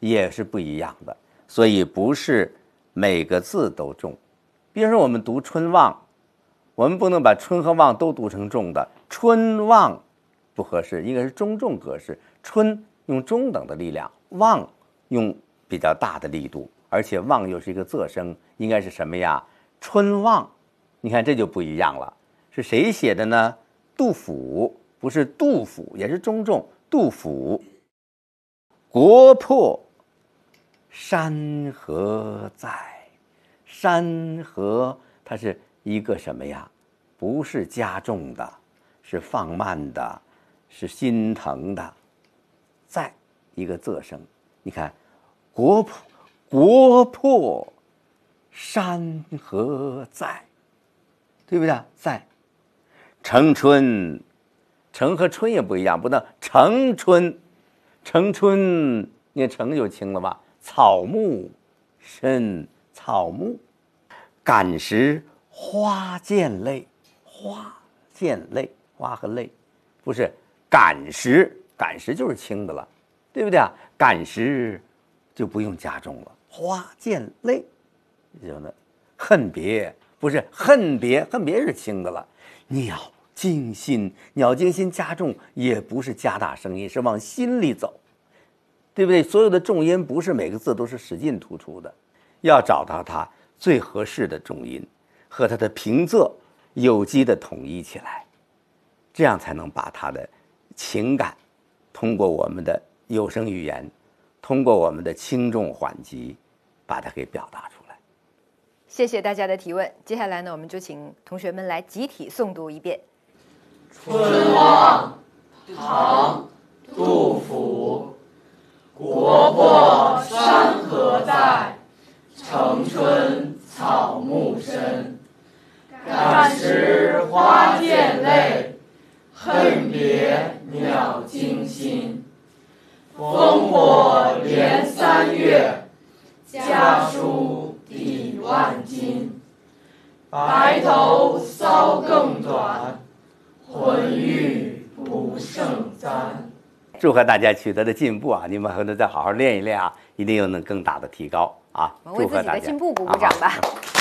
也是不一样的，所以不是每个字都重。比如说我们读春望，我们不能把春和望都读成重的，春望不合适，应该是中重格式。春用中等的力量，望用比较大的力度，而且望又是一个仄声，应该是什么呀？春望，你看这就不一样了。是谁写的呢？杜甫，不是杜甫，也是中重。杜甫，国破山河在，山河它是一个什么呀？不是加重的，是放慢的，是心疼的，在一个仄声。你看，国破山河在，对不对？在。城春，城和春也不一样，不能城春，城春，你看城就轻了吧？草木深，草木。感时花溅泪，花溅泪，花和泪，不是感时，感时就是轻的了，对不对啊？感时就不用加重了，花溅泪，有呢。恨别不是恨别，恨别是轻的了。鸟惊心，鸟惊心加重也不是加大声音，是往心里走，对不对？所有的重音不是每个字都是使劲突出的，要找到它最合适的重音和它的平仄有机的统一起来，这样才能把它的情感通过我们的有声语言，通过我们的轻重缓急把它给表达出来。 谢谢大家的提问。接下来呢，我们就请同学们来集体诵读一遍。 春望，唐，杜甫。国破山河在，城春草木深。感时花溅泪，恨别鸟惊心。烽火连3月，家书抵万金。白头搔更短，浑欲不胜簪。 祝贺大家取得的进步啊！你们回头再好好练一练啊，一定有能更大的提高啊！ 我们为自己的进步鼓鼓掌吧。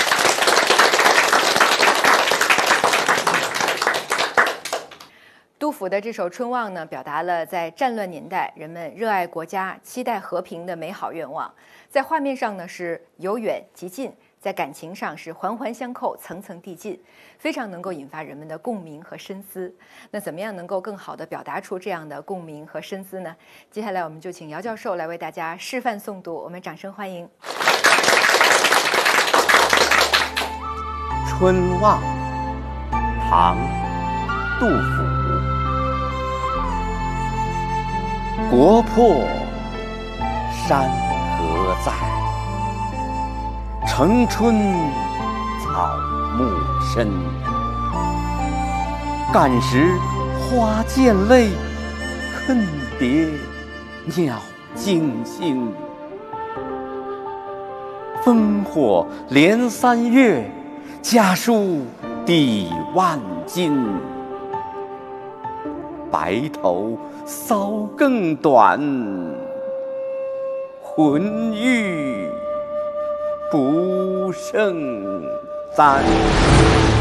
杜甫的这首《春望》呢，表达了在战乱年代人们热爱国家、期待和平的美好愿望。在画面上呢是由远及近，在感情上是环环相扣、层层递进，非常能够引发人们的共鸣和深思。那怎么样能够更好地表达出这样的共鸣和深思呢？接下来我们就请姚教授来为大家示范诵读，我们掌声欢迎。 春望，唐，杜甫。国破山河在，城春草木深。感时花溅泪，恨别鸟惊心。烽火连3月，家书抵万金。白头搔更短，浑欲不胜簪。